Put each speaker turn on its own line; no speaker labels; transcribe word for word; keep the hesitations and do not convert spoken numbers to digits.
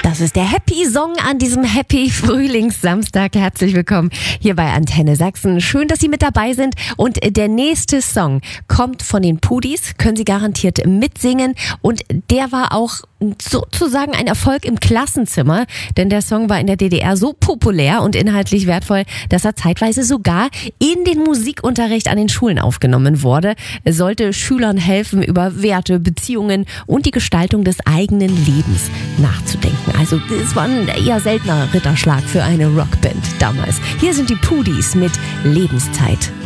Das ist der Happy Song an diesem Happy Frühlingssamstag. Herzlich willkommen hier bei Antenne Sachsen. Schön, dass Sie mit dabei sind. Und der nächste Song kommt von den Pudis, können Sie garantiert mitsingen. Und der war auch sozusagen ein Erfolg im Klassenzimmer, denn der Song war in der D D R so populär und inhaltlich wertvoll, dass er zeitweise sogar in den Musikunterricht an den Schulen aufgenommen wurde. Es sollte Schülern helfen, über Werte, Beziehungen und die Gestaltung des eigenen Lebens nachzudenken. Also es war ein eher seltener Ritterschlag für eine Rockband damals. Hier sind die Pudis mit Lebenszeit.